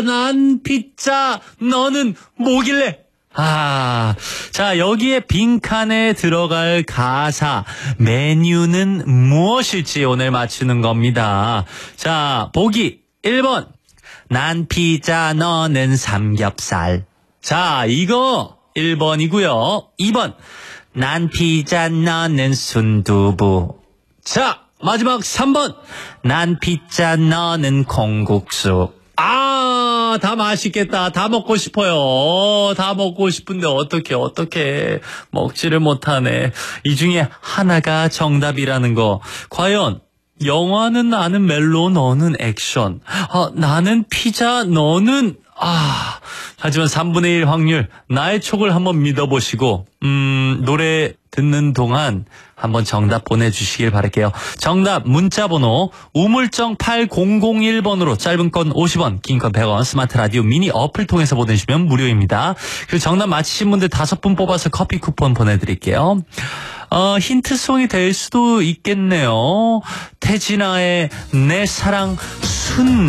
난 피자, 너는 뭐길래? 자, 여기에 빈칸에 들어갈 가사, 메뉴는 무엇일지 오늘 맞추는 겁니다. 자, 보기 1번. 난 피자, 너는 삼겹살. 자, 이거 1번이고요. 2번. 난 피자, 너는 순두부. 자, 마지막 3번. 난 피자, 너는 콩국수. 다 맛있겠다. 다 먹고 싶어요. 다 먹고 싶은데 어떻게 먹지를 못하네. 이 중에 하나가 정답이라는 거. 과연 영화는 나는 멜로, 너는 액션. 나는 피자, 너는 하지만 3분의 1 확률, 나의 촉을 한번 믿어보시고 노래 듣는 동안 한번 정답 보내주시길 바랄게요. 정답 문자번호 우물정 8001번으로 짧은 건 50원, 긴 건 100원, 스마트 라디오 미니 어플 통해서 보내주시면 무료입니다. 그리고 정답 맞히신 분들 5분 뽑아서 커피 쿠폰 보내드릴게요. 힌트송이 될 수도 있겠네요. 태진아의 내 사랑 순